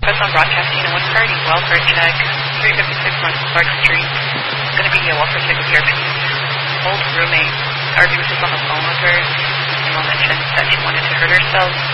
Press on broadcasting and one party, welfare check, 356 North Clark Street. It's going to be a welfare check with your old roommate. RB was just on the phone with her. Emma mentioned that she wanted to hurt herself.